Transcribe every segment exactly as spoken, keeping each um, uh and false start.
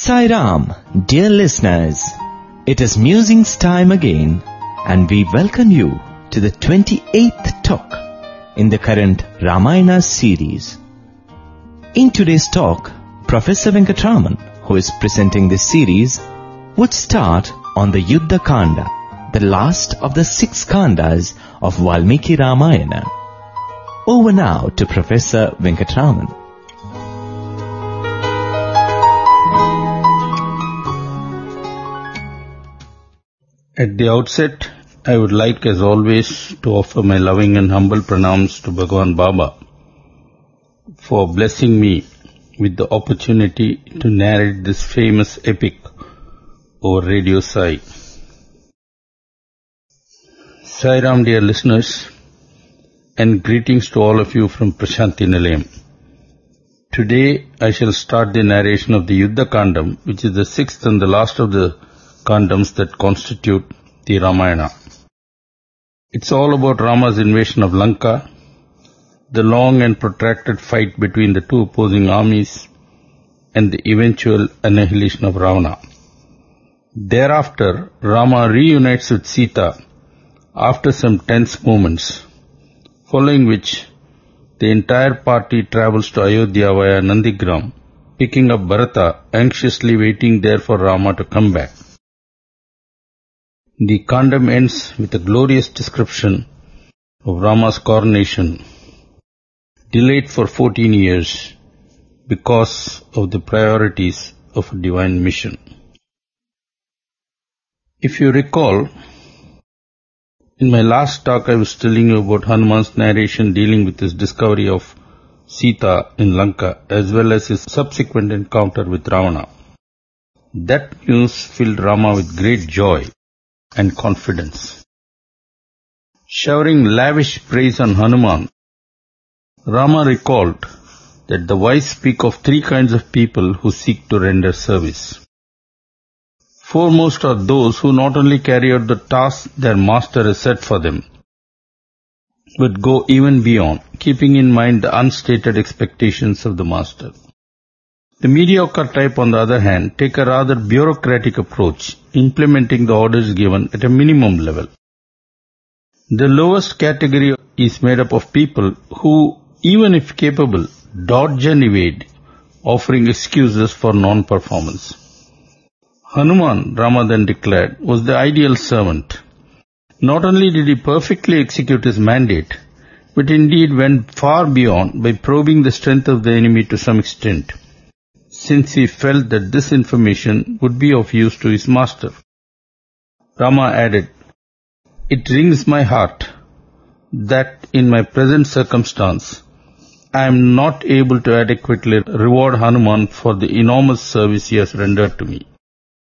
Sai Ram, dear listeners, it is musings time again, and we welcome you to the twenty-eighth talk in the current Ramayana series. In today's talk, Professor Venkatraman, who is presenting this series, would start on the Yuddha Kanda, the last of the six Kandas of Valmiki Ramayana. Over now to Professor Venkatraman. At the outset, I would like, as always, to offer my loving and humble pranams to Bhagavan Baba for blessing me with the opportunity to narrate this famous epic over Radio Sai. Sai Ram, dear listeners, and greetings to all of you from Prashanti Nilayam. Today I shall start the narration of the Yuddha Kandam, which is the sixth and the last of the Kandams that constitute the Ramayana. It's all about Rama's invasion of Lanka, the long and protracted fight between the two opposing armies, and the eventual annihilation of Ravana. Thereafter, Rama reunites with Sita after some tense moments, following which the entire party travels to Ayodhya via Nandigram, picking up Bharata, anxiously waiting there for Rama to come back. The Kandam ends with a glorious description of Rama's coronation, delayed for fourteen years because of the priorities of a divine mission. If you recall, in my last talk I was telling you about Hanuman's narration dealing with his discovery of Sita in Lanka as well as his subsequent encounter with Ravana. That news filled Rama with great joy and confidence. Showering lavish praise on Hanuman, Rama recalled that the wise speak of three kinds of people who seek to render service. Foremost are those who not only carry out the task their master has set for them, but go even beyond, keeping in mind the unstated expectations of the master. The mediocre type, on the other hand, take a rather bureaucratic approach, implementing the orders given at a minimum level. The lowest category is made up of people who, even if capable, dodge and evade, offering excuses for non-performance. Hanuman, Rama then declared, was the ideal servant. Not only did he perfectly execute his mandate, but indeed went far beyond by probing the strength of the enemy to some extent, since he felt that this information would be of use to his master. Rama added, "It wrings my heart that in my present circumstance, I am not able to adequately reward Hanuman for the enormous service he has rendered to me.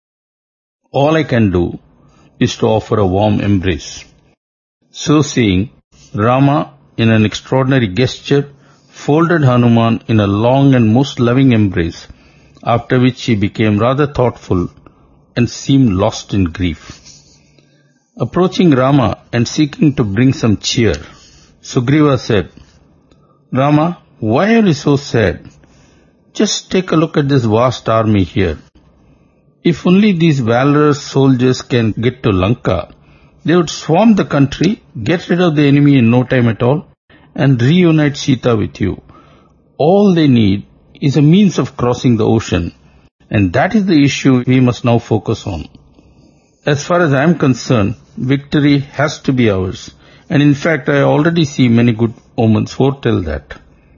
All I can do is to offer a warm embrace." So saying, Rama, in an extraordinary gesture, folded Hanuman in a long and most loving embrace, after which he became rather thoughtful and seemed lost in grief. Approaching Rama and seeking to bring some cheer, Sugriva said, "Rama, why are you so sad? Just take a look at this vast army here. If only these valorous soldiers can get to Lanka, they would swarm the country, get rid of the enemy in no time at all, and reunite Sita with you. All they need is a means of crossing the ocean, and that is the issue we must now focus on. As far as I am concerned, victory has to be ours, and in fact I already see many good omens foretell that."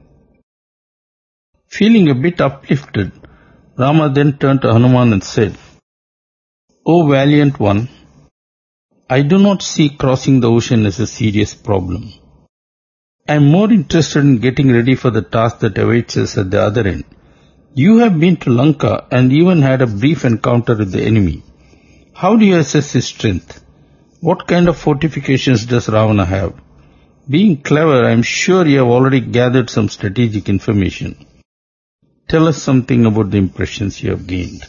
Feeling a bit uplifted, Rama then turned to Hanuman and said, "O valiant one, I do not see crossing the ocean as a serious problem. I am more interested in getting ready for the task that awaits us at the other end. You have been to Lanka and even had a brief encounter with the enemy. How do you assess his strength? What kind of fortifications does Ravana have? Being clever, I am sure you have already gathered some strategic information. Tell us something about the impressions you have gained."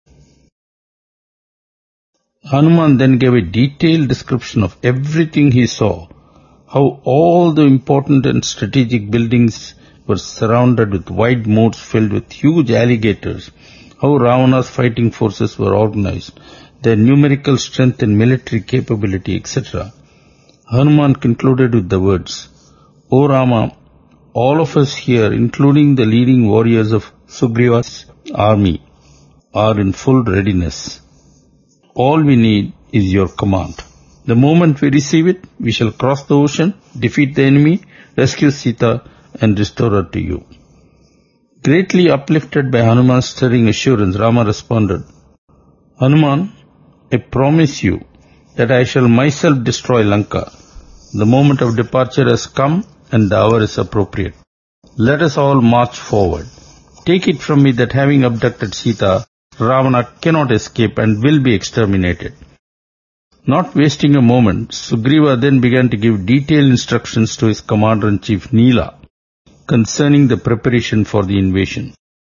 Hanuman then gave a detailed description of everything he saw, how all the important and strategic buildings were surrounded with wide moats filled with huge alligators, how Ravana's fighting forces were organized, their numerical strength and military capability, et cetera, Hanuman concluded with the words, O Rama, all of us here, including the leading warriors of Sugriva's army, are in full readiness. All we need is your command. The moment we receive it, we shall cross the ocean, defeat the enemy, rescue Sita, and restore her to you. Greatly uplifted by Hanuman's stirring assurance, Rama responded, Hanuman, I promise you that I shall myself destroy Lanka. The moment of departure has come and the hour is appropriate. Let us all march forward. Take it from me that having abducted Sita, Ravana cannot escape and will be exterminated. Not wasting a moment, Sugriva then began to give detailed instructions to his commander-in-chief Nila concerning the preparation for the invasion.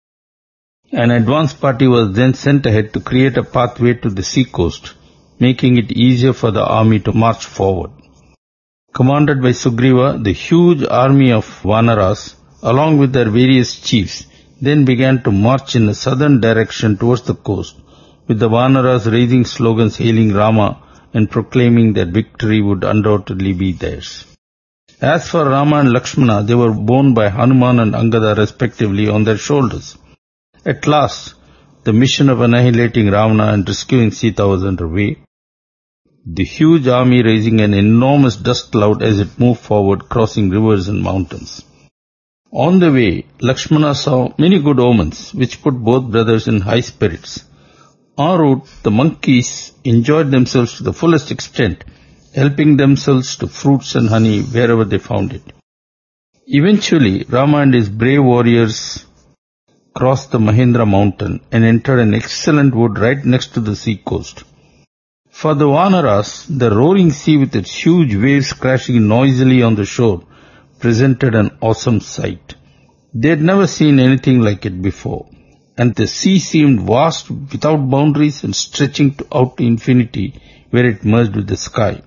An advance party was then sent ahead to create a pathway to the sea coast, making it easier for the army to march forward. Commanded by Sugriva, the huge army of Vanaras, along with their various chiefs, then began to march in a southern direction towards the coast, with the Vanaras raising slogans hailing Rama and proclaiming that victory would undoubtedly be theirs. As for Rama and Lakshmana, they were borne by Hanuman and Angada respectively on their shoulders. At last, the mission of annihilating Ravana and rescuing Sita was underway, the huge army raising an enormous dust cloud as it moved forward, crossing rivers and mountains. On the way, Lakshmana saw many good omens, which put both brothers in high spirits. En route, the monkeys enjoyed themselves to the fullest extent, helping themselves to fruits and honey wherever they found it. Eventually, Rama and his brave warriors crossed the Mahendra mountain and entered an excellent wood right next to the sea coast. For the Vanaras, the roaring sea with its huge waves crashing noisily on the shore presented an awesome sight. They had never seen anything like it before, and the sea seemed vast without boundaries and stretching to out to infinity where it merged with the sky.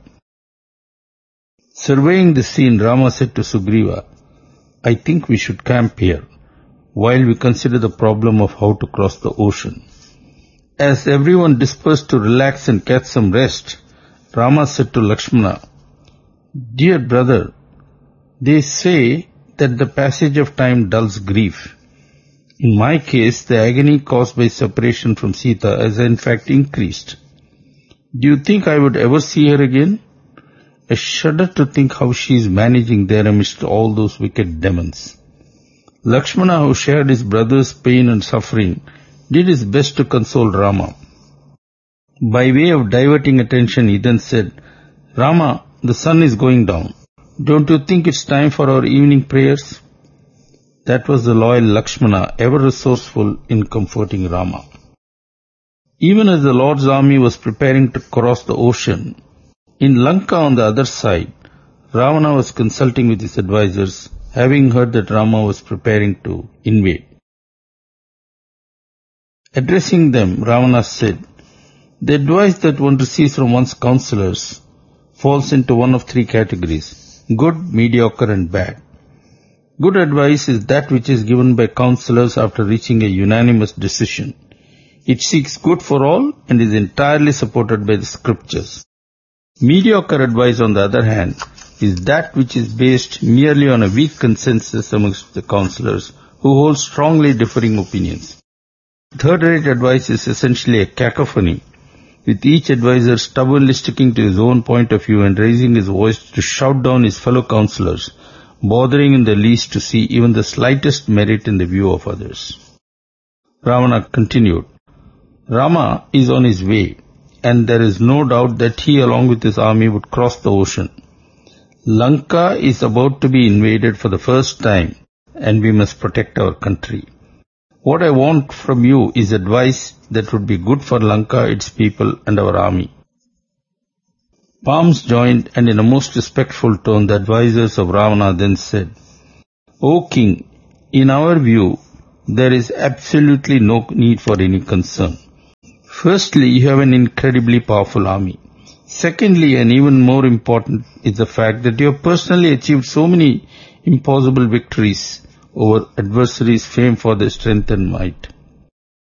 Surveying the scene, Rama said to Sugriva, I think we should camp here, while we consider the problem of how to cross the ocean. As everyone dispersed to relax and catch some rest, Rama said to Lakshmana, Dear brother, they say that the passage of time dulls grief. In my case, the agony caused by separation from Sita has in fact increased. Do you think I would ever see her again? I shudder to think how she is managing there amidst all those wicked demons. Lakshmana, who shared his brother's pain and suffering, did his best to console Rama. By way of diverting attention, he then said, Rama, the sun is going down. Don't you think it's time for our evening prayers? That was the loyal Lakshmana, ever resourceful in comforting Rama. Even as the Lord's army was preparing to cross the ocean, in Lanka on the other side, Ravana was consulting with his advisors, having heard that Rama was preparing to invade. Addressing them, Ravana said, The advice that one receives from one's counselors falls into one of three categories: good, mediocre and bad. Good advice is that which is given by counselors after reaching a unanimous decision. It seeks good for all and is entirely supported by the scriptures. Mediocre advice, on the other hand, is that which is based merely on a weak consensus amongst the counselors who hold strongly differing opinions. Third-rate advice is essentially a cacophony, with each advisor stubbornly sticking to his own point of view and raising his voice to shout down his fellow counselors, bothering in the least to see even the slightest merit in the view of others. Ravana continued, Rama is on his way, and there is no doubt that he along with his army would cross the ocean. Lanka is about to be invaded for the first time, and we must protect our country. What I want from you is advice that would be good for Lanka, its people, and our army. Palms joined, and in a most respectful tone the advisors of Ravana then said, O king, in our view, there is absolutely no need for any concern. Firstly, you have an incredibly powerful army. Secondly, and even more important, is the fact that you have personally achieved so many impossible victories over adversaries famed for their strength and might.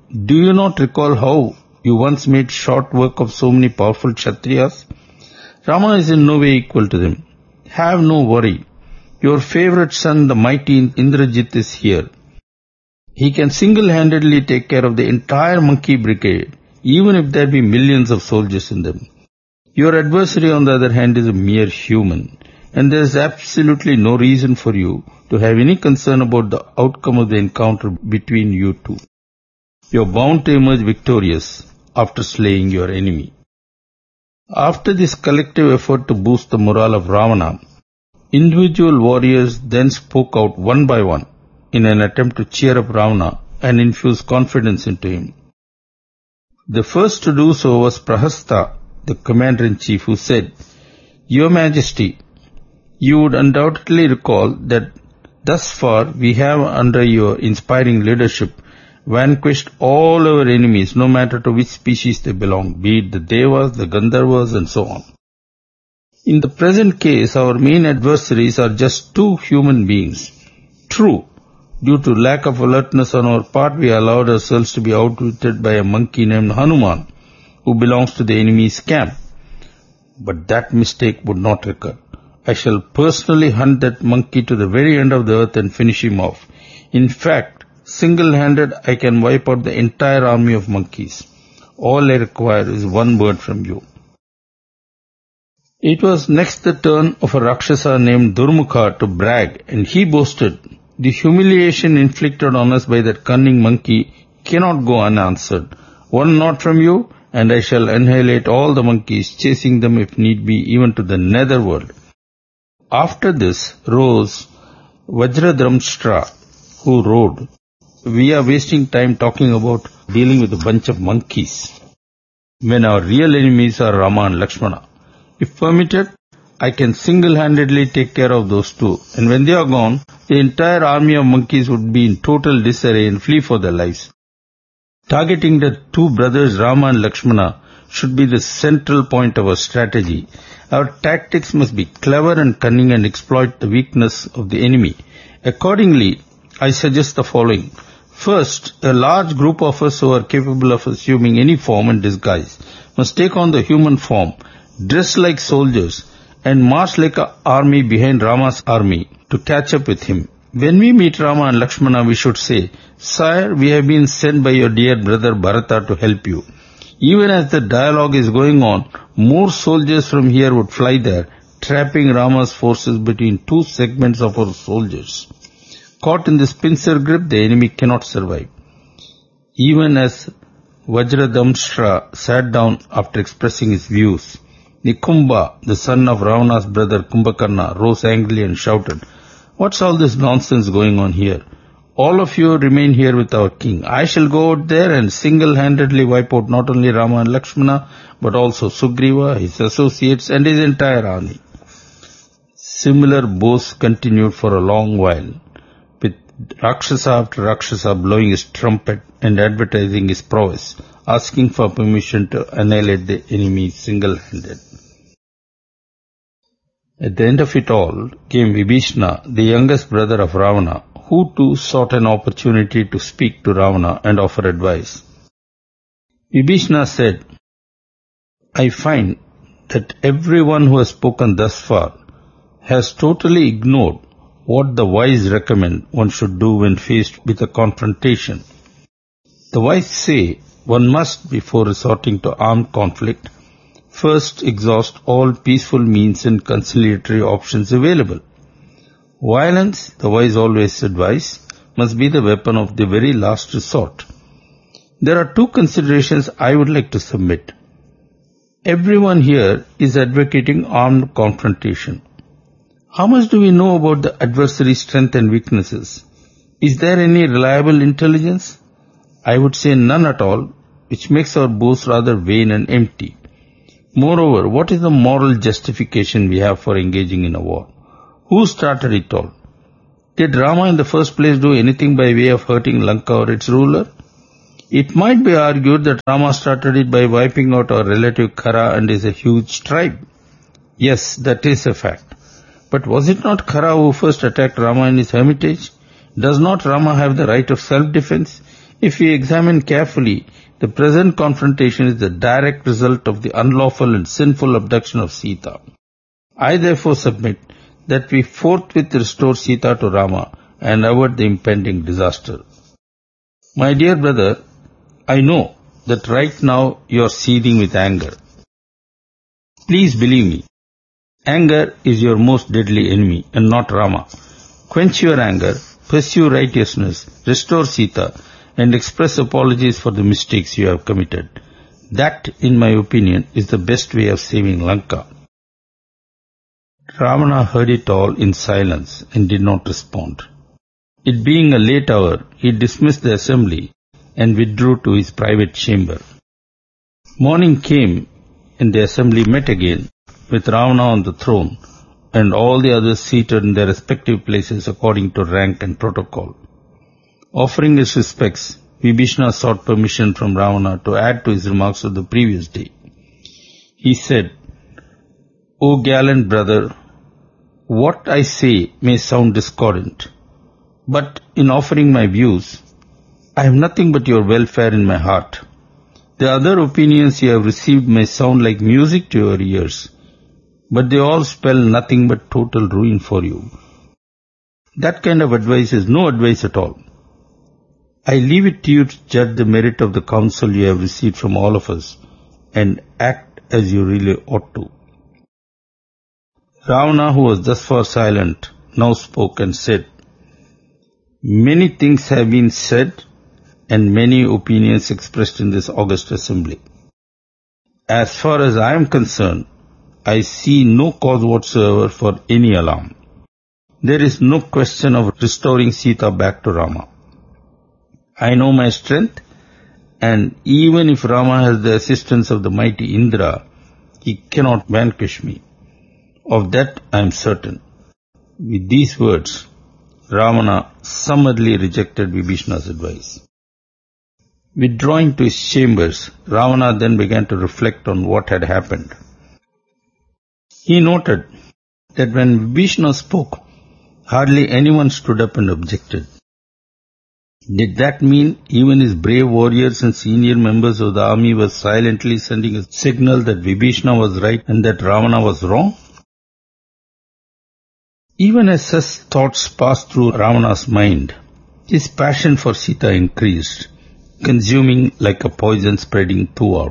Do you not recall how you once made short work of so many powerful Kshatriyas? Rama is in no way equal to them. Have no worry. Your favorite son, the mighty Indrajit, is here. He can single-handedly take care of the entire monkey brigade, even if there be millions of soldiers in them. Your adversary, on the other hand, is a mere human, and there is absolutely no reason for you to have any concern about the outcome of the encounter between you two. You are bound to emerge victorious after slaying your enemy. After this collective effort to boost the morale of Ravana, individual warriors then spoke out one by one in an attempt to cheer up Ravana and infuse confidence into him. The first to do so was Prahasta, the commander-in-chief, who said, "Your Majesty, you would undoubtedly recall that thus far we have, under your inspiring leadership, vanquished all our enemies, no matter to which species they belong, be it the Devas, the Gandharvas, and so on. In the present case, our main adversaries are just two human beings. True, due to lack of alertness on our part, we allowed ourselves to be outwitted by a monkey named Hanuman, who belongs to the enemy's camp. But that mistake would not recur. I shall personally hunt that monkey to the very end of the earth and finish him off. In fact, single-handed, I can wipe out the entire army of monkeys. All I require is one word from you." It was next the turn of a Rakshasa named Durmukha to brag, and he boasted, "The humiliation inflicted on us by that cunning monkey cannot go unanswered. One nod from you, and I shall annihilate all the monkeys, chasing them if need be even to the netherworld." After this rose Vajradramshtra, who rode, "We are wasting time talking about dealing with a bunch of monkeys, when our real enemies are Rama and Lakshmana. If permitted, I can single-handedly take care of those two, and when they are gone, the entire army of monkeys would be in total disarray and flee for their lives. Targeting the two brothers Rama and Lakshmana should be the central point of our strategy. Our tactics must be clever and cunning and exploit the weakness of the enemy. Accordingly, I suggest the following. First, a large group of us who are capable of assuming any form and disguise must take on the human form, dress like soldiers, and march like an army behind Rama's army to catch up with him. When we meet Rama and Lakshmana, we should say, 'Sire, we have been sent by your dear brother Bharata to help you.' Even as the dialogue is going on, more soldiers from here would fly there, trapping Rama's forces between two segments of our soldiers. Caught in this pincer grip, the enemy cannot survive." Even as Vajradamshra sat down after expressing his views, Nikumba, the son of Ravana's brother Kumbhakarna, rose angrily and shouted, "What's all this nonsense going on here? All of you remain here with our king. I shall go out there and single-handedly wipe out not only Rama and Lakshmana, but also Sugriva, his associates, and his entire army." Similar boasts continued for a long while, with Rakshasa after Rakshasa blowing his trumpet and advertising his prowess, asking for permission to annihilate the enemy single-handed. At the end of it all came Vibhishana, the youngest brother of Ravana, who too sought an opportunity to speak to Ravana and offer advice. Vibhishana said, "I find that everyone who has spoken thus far has totally ignored what the wise recommend one should do when faced with a confrontation. The wise say one must, before resorting to armed conflict, first exhaust all peaceful means and conciliatory options available. Violence, the wise always advise, must be the weapon of the very last resort. There are two considerations I would like to submit. Everyone here is advocating armed confrontation. How much do we know about the adversary's strength and weaknesses? Is there any reliable intelligence? I would say none at all, which makes our boasts rather vain and empty. Moreover, what is the moral justification we have for engaging in a war? Who started it all? Did Rama in the first place do anything by way of hurting Lanka or its ruler? It might be argued that Rama started it by wiping out our relative Khara and his a huge tribe. Yes, that is a fact. But was it not Khara who first attacked Rama in his hermitage? Does not Rama have the right of self-defense? If we examine carefully, the present confrontation is the direct result of the unlawful and sinful abduction of Sita. I therefore submit that we forthwith restore Sita to Rama and avert the impending disaster. My dear brother, I know that right now you are seething with anger. Please believe me, anger is your most deadly enemy and not Rama. Quench your anger, pursue righteousness, restore Sita, and express apologies for the mistakes you have committed. That, in my opinion, is the best way of saving Lanka. Ravana heard it all in silence and did not respond. It being a late hour, he dismissed the assembly and withdrew to his private chamber. Morning came and the assembly met again, with Ravana on the throne and all the others seated in their respective places according to rank and protocol. Offering his respects, Vibhishana sought permission from Ravana to add to his remarks of the previous day. He said, O gallant brother, what I say may sound discordant, but in offering my views, I have nothing but your welfare in my heart. The other opinions you have received may sound like music to your ears, but they all spell nothing but total ruin for you. That kind of advice is no advice at all. I leave it to you to judge the merit of the counsel you have received from all of us and act as you really ought to. Ravana, who was thus far silent, now spoke and said, Many things have been said and many opinions expressed in this august assembly. As far as I am concerned, I see no cause whatsoever for any alarm. There is no question of restoring Sita back to Rama. I know my strength, and even if Rama has the assistance of the mighty Indra, he cannot vanquish me. Of that I am certain. With these words, Ravana summarily rejected Vibhishana's advice. Withdrawing to his chambers, Ravana then began to reflect on what had happened. He noted that when Vibhishana spoke, hardly anyone stood up and objected. Did that mean even his brave warriors and senior members of the army were silently sending a signal that Vibhishana was right and that Ravana was wrong? Even as such thoughts passed through Ravana's mind, his passion for Sita increased, consuming like a poison spreading throughout.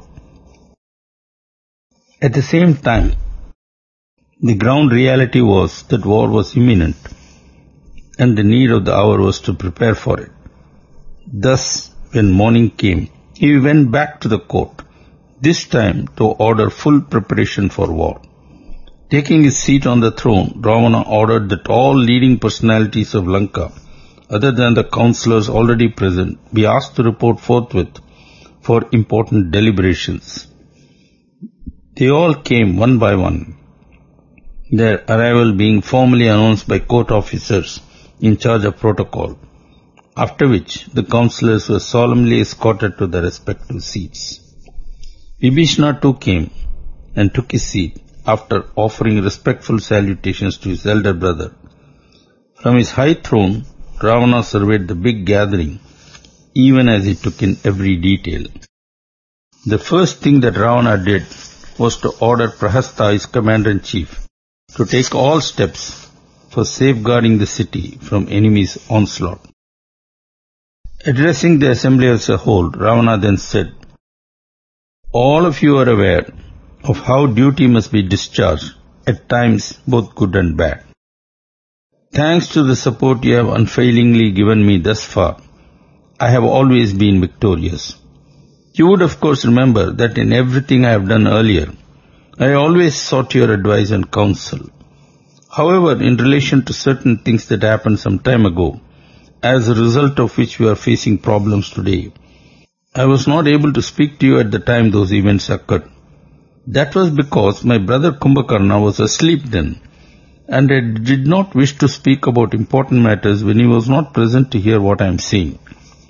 At the same time, the ground reality was that war was imminent, and the need of the hour was to prepare for it. Thus, when morning came, he went back to the court, this time to order full preparation for war. Taking his seat on the throne, Ravana ordered that all leading personalities of Lanka, other than the councillors already present, be asked to report forthwith for important deliberations. They all came one by one, their arrival being formally announced by court officers in charge of protocol, after which the councillors were solemnly escorted to their respective seats. Vibhishana too came and took his seat after offering respectful salutations to his elder brother. From his high throne, Ravana surveyed the big gathering, even as he took in every detail. The first thing that Ravana did was to order Prahasta, his commander-in-chief, to take all steps for safeguarding the city from enemies' onslaught. Addressing the assembly as a whole, Ravana then said, All of you are aware of how duty must be discharged, at times both good and bad. Thanks to the support you have unfailingly given me thus far, I have always been victorious. You would of course remember that in everything I have done earlier, I always sought your advice and counsel. However, in relation to certain things that happened some time ago, as a result of which we are facing problems today, I was not able to speak to you at the time those events occurred. That was because my brother Kumbhakarna was asleep then, and I did not wish to speak about important matters when he was not present to hear what I am saying.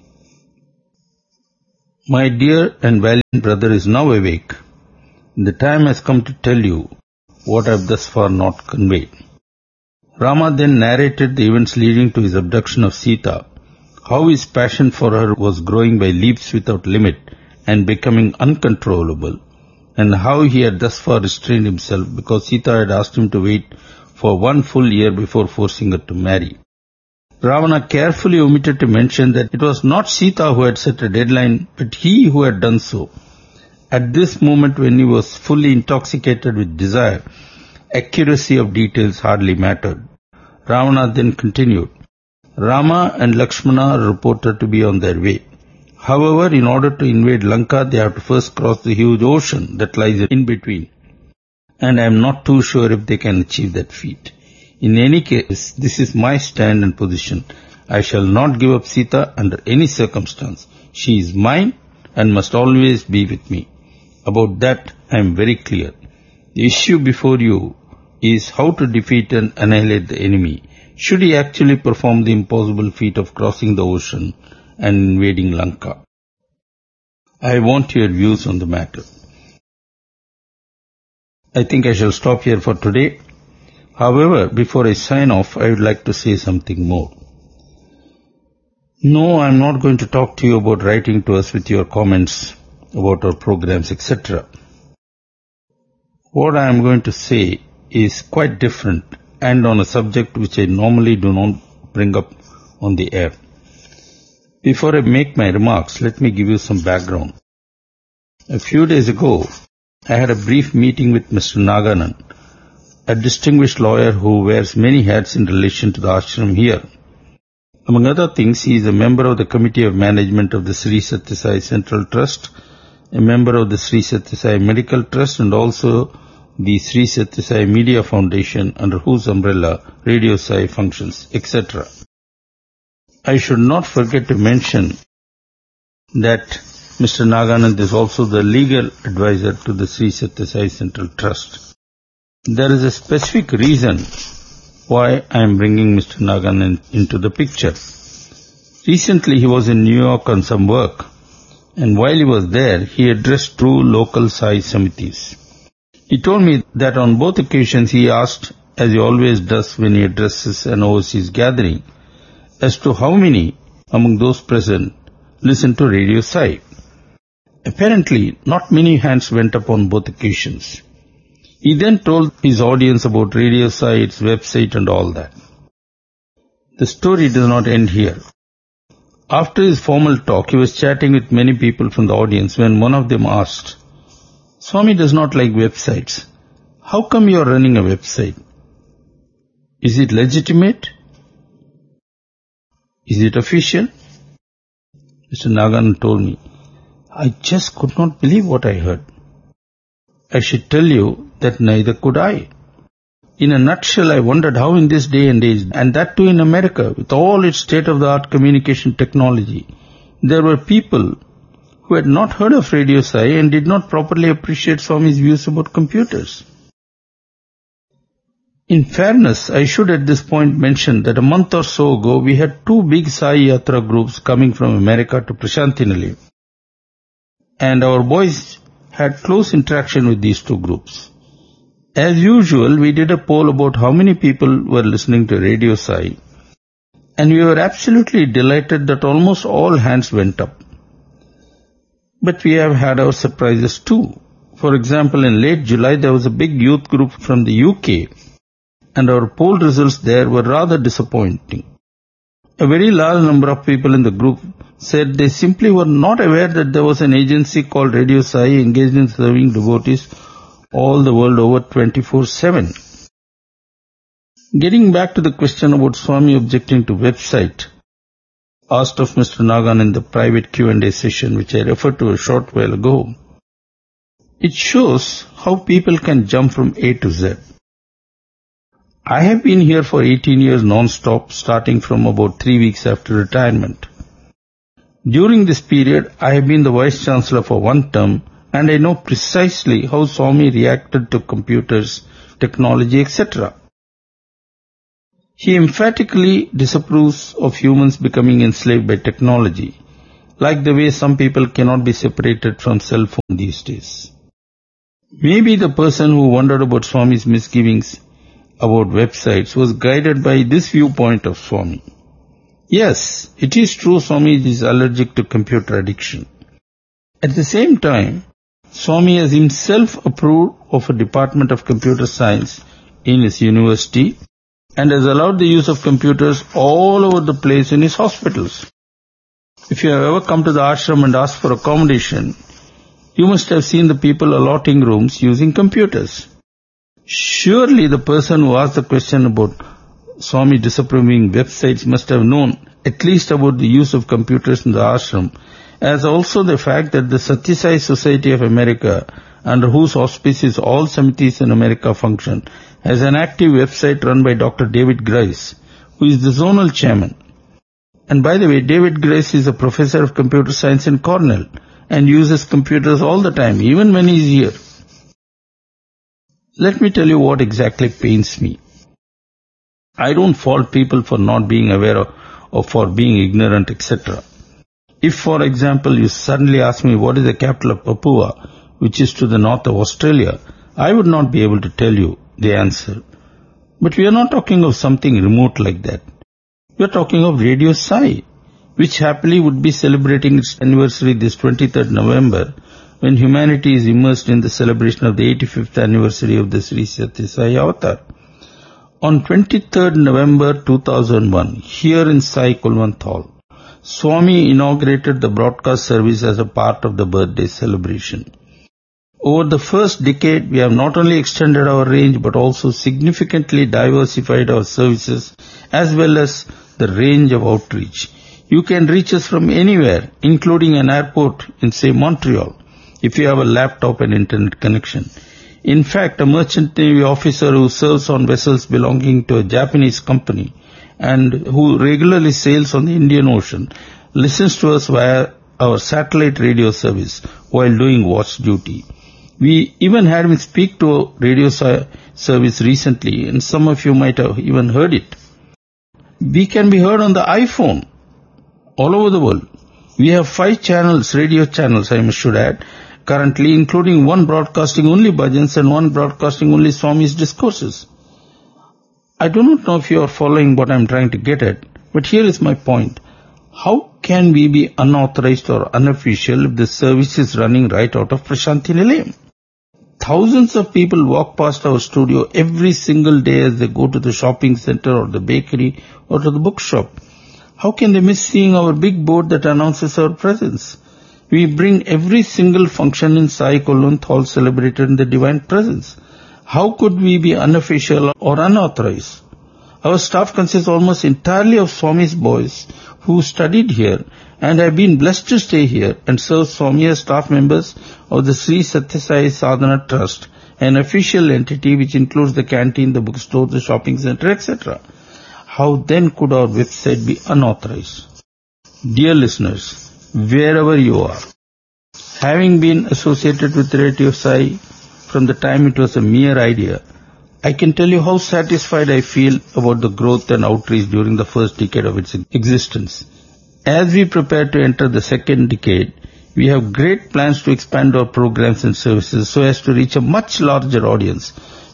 My dear and valiant brother is now awake. The time has come to tell you what I have thus far not conveyed. Rama then narrated the events leading to his abduction of Sita, how his passion for her was growing by leaps without limit and becoming uncontrollable, and how he had thus far restrained himself because Sita had asked him to wait for one full year before forcing her to marry. Ravana carefully omitted to mention that it was not Sita who had set a deadline, but he who had done so. At this moment, when he was fully intoxicated with desire, accuracy of details hardly mattered. Ravana then continued, Rama and Lakshmana are reported to be on their way. However, in order to invade Lanka, they have to first cross the huge ocean that lies in between. And I am not too sure if they can achieve that feat. In any case, this is my stand and position. I shall not give up Sita under any circumstance. She is mine and must always be with me. About that, I am very clear. The issue before you is how to defeat and annihilate the enemy, should he actually perform the impossible feat of crossing the ocean and invading Lanka. I want your views on the matter. I think I shall stop here for today. However, before I sign off, I would like to say something more. No, I am not going to talk to you about writing to us with your comments about our programs, et cetera. What I am going to say is quite different and on a subject which I normally do not bring up on the air. Before I make my remarks, let me give you some background. A few days ago, I had a brief meeting with Mister Naganan, a distinguished lawyer who wears many hats in relation to the ashram here. Among other things, he is a member of the Committee of Management of the Sri Sathya Sai Central Trust, a member of the Sri Sathya Sai Medical Trust, and also the Sri Sathya Sai Media Foundation, under whose umbrella Radio Sai functions, et cetera. I should not forget to mention that Mister Naganand is also the legal advisor to the Sri Sathya Sai Central Trust. There is a specific reason why I am bringing Mister Naganand into the picture. Recently he was in New York on some work, and while he was there, he addressed two local Sai Samitis. He told me that on both occasions he asked, as he always does when he addresses an overseas gathering, as to how many among those present listened to Radio Sai. Apparently, not many hands went up on both occasions. He then told his audience about Radio Sai, its website and all that. The story does not end here. After his formal talk, he was chatting with many people from the audience when one of them asked, Swami does not like websites. How come you are running a website? Is it legitimate? Is it official? Mister Nagan told me, I just could not believe what I heard. I should tell you that neither could I. In a nutshell, I wondered how in this day and age, and that too in America, with all its state-of-the-art communication technology, there were people who had not heard of Radio Sai and did not properly appreciate Swami's views about computers. In fairness, I should at this point mention that a month or so ago, we had two big Sai Yatra groups coming from America to Prashantinali, and our boys had close interaction with these two groups. As usual, we did a poll about how many people were listening to Radio Sai, and we were absolutely delighted that almost all hands went up. But we have had our surprises too. For example, in late July, there was a big youth group from the U K, and our poll results there were rather disappointing. A very large number of people in the group said they simply were not aware that there was an agency called Radio Sai engaged in serving devotees all the world over twenty-four seven. Getting back to the question about Swami objecting to website, asked of Mister Nagan in the private Q and A session which I referred to a short while ago, it shows how people can jump from A to Z. I have been here for eighteen years non-stop, starting from about three weeks after retirement. During this period, I have been the Vice Chancellor for one term, and I know precisely how Swami reacted to computers, technology, et cetera. He emphatically disapproves of humans becoming enslaved by technology, like the way some people cannot be separated from cell phone these days. Maybe the person who wondered about Swami's misgivings about websites was guided by this viewpoint of Swami. Yes, it is true Swami is allergic to computer addiction. At the same time, Swami has himself approved of a Department of Computer Science in his university and has allowed the use of computers all over the place in his hospitals. If you have ever come to the ashram and asked for accommodation, you must have seen the people allotting rooms using computers. Surely the person who asked the question about Swami disapproving websites must have known at least about the use of computers in the ashram, as also the fact that the Satya Sai Society of America, under whose auspices all Samitis in America function, has an active website run by Doctor David Grice, who is the zonal chairman. And by the way, David Grice is a professor of computer science in Cornell and uses computers all the time, even when he is here. Let me tell you what exactly pains me. I don't fault people for not being aware of, or for being ignorant, et cetera. If, for example, you suddenly ask me what is the capital of Papua, which is to the north of Australia, I would not be able to tell you the answer. But we are not talking of something remote like that. We are talking of Radio Sai, which happily would be celebrating its anniversary this twenty-third November, when humanity is immersed in the celebration of the eighty-fifth anniversary of the Sri Satya Sai Avatar. On twenty-third November two thousand one, here in Sai Kulwant Hall, Swami inaugurated the broadcast service as a part of the birthday celebration. Over the first decade, we have not only extended our range but also significantly diversified our services as well as the range of outreach. You can reach us from anywhere, including an airport in, say, Montreal, if you have a laptop and internet connection. In fact, a merchant navy officer who serves on vessels belonging to a Japanese company and who regularly sails on the Indian Ocean listens to us via our satellite radio service while doing watch duty. We even had him speak to a radio service recently, and some of you might have even heard it. We can be heard on the iPhone all over the world. We have five channels, radio channels, I should add, currently, including one broadcasting only bhajans and one broadcasting only Swami's discourses. I do not know if you are following what I am trying to get at, but here is my point. How can we be unauthorized or unofficial if the service is running right out of Prashanthi Nilayam? Thousands of people walk past our studio every single day as they go to the shopping center or the bakery or to the bookshop. How can they miss seeing our big board that announces our presence? We bring every single function in Sai Kulwant Hall celebrated in the Divine Presence. How could we be unofficial or unauthorized? Our staff consists almost entirely of Swami's boys who studied here and have been blessed to stay here and serve Swami as staff members of the Sri Satya Sai Sadhana Trust, an official entity which includes the canteen, the bookstore, the shopping center, et cetera. How then could our website be unauthorized? Dear listeners, wherever you are, having been associated with Radio Sai from the time it was a mere idea, I can tell you how satisfied I feel about the growth and outreach during the first decade of its existence. As we prepare to enter the second decade, we have great plans to expand our programs and services so as to reach a much larger audience,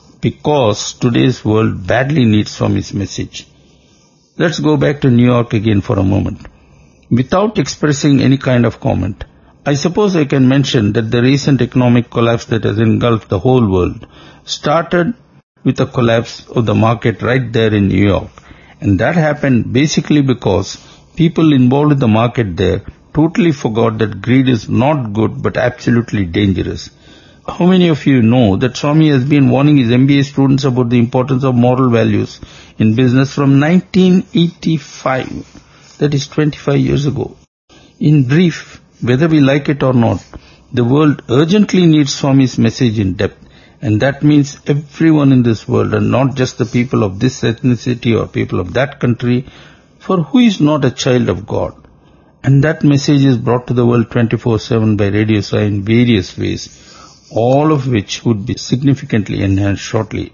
because today's world badly needs Swami's message. Let's go back to New York again for a moment. Without expressing any kind of comment, I suppose I can mention that the recent economic collapse that has engulfed the whole world started with a collapse of the market right there in New York. And that happened basically because people involved in the market there totally forgot that greed is not good but absolutely dangerous. How many of you know that Swami has been warning his M B A students about the importance of moral values in business from nineteen eighty-five? That is twenty-five years ago. In brief, whether we like it or not, the world urgently needs Swami's message in depth. And that means everyone in this world, and not just the people of this ethnicity or people of that country, for who is not a child of God. And that message is brought to the world twenty-four seven by Radio Sai in various ways, all of which would be significantly enhanced shortly.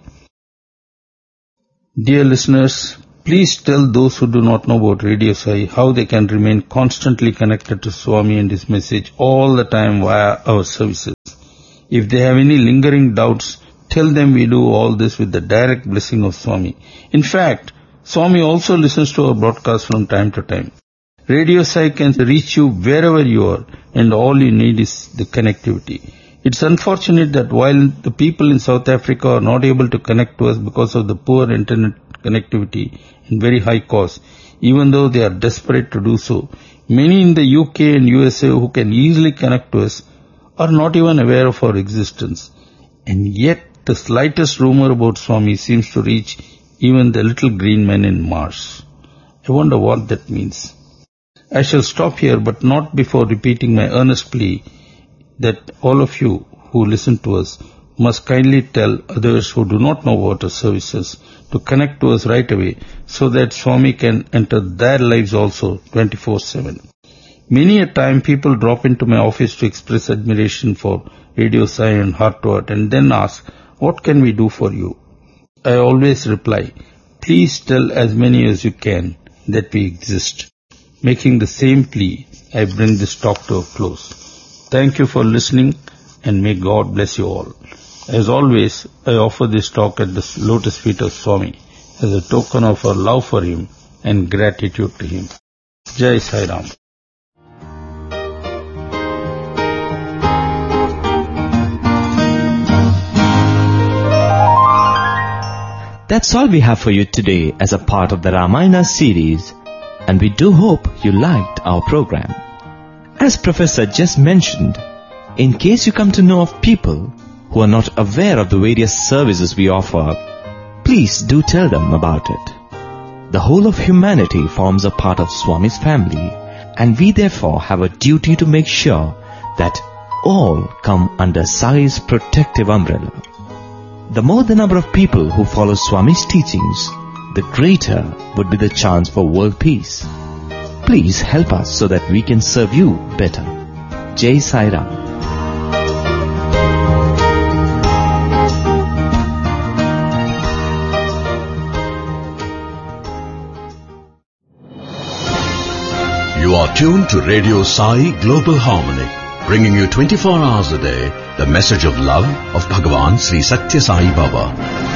Dear listeners, please tell those who do not know about Radio Sai how they can remain constantly connected to Swami and his message all the time via our services. If they have any lingering doubts, tell them we do all this with the direct blessing of Swami. In fact, Swami also listens to our broadcast from time to time. Radio Sai can reach you wherever you are, and all you need is the connectivity. It's unfortunate that while the people in South Africa are not able to connect to us because of the poor internet connectivity and very high cost, even though they are desperate to do so, many in the U K and U S A who can easily connect to us are not even aware of our existence. And yet the slightest rumor about Swami seems to reach even the little green men in Mars. I wonder what that means. I shall stop here, but not before repeating my earnest plea that all of you who listen to us must kindly tell others who do not know about our services to connect to us right away so that Swami can enter their lives also twenty-four seven. Many a time people drop into my office to express admiration for Radio Sai and Heart to Heart and then ask, what can we do for you? I always reply, please tell as many as you can that we exist. Making the same plea, I bring this talk to a close. Thank you for listening and may God bless you all. As always, I offer this talk at the lotus feet of Swami as a token of our love for him and gratitude to him. Jai Sai Ram. That's all we have for you today as a part of the Ramayana series, and we do hope you liked our program. As Professor just mentioned, in case you come to know of people who are not aware of the various services we offer, please do tell them about it. The whole of humanity forms a part of Swami's family, and we therefore have a duty to make sure that all come under Sai's protective umbrella. The more the number of people who follow Swami's teachings, the greater would be the chance for world peace. Please help us so that we can serve you better. Jai Sai Ram. You are tuned to Radio Sai Global Harmony, bringing you twenty-four hours a day the message of love of Bhagavan Sri Satya Sai Baba.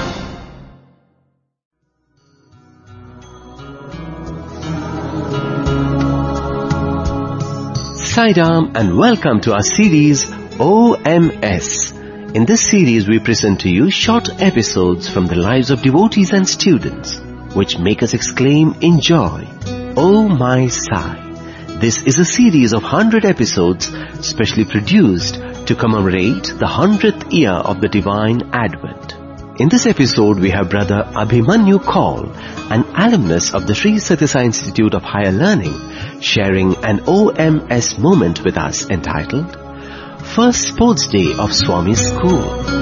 Sai Ram and welcome to our series O M S. In this series we present to you short episodes from the lives of devotees and students which make us exclaim in joy, Oh my Sai. This is a series of one hundred episodes specially produced to commemorate the hundredth year of the Divine Advent. In this episode we have Brother Abhimanyu Kaul, an alumnus of the Sri Satya Sai Institute of Higher Learning, sharing an O M S moment with us entitled First Sports Day of Swami's School.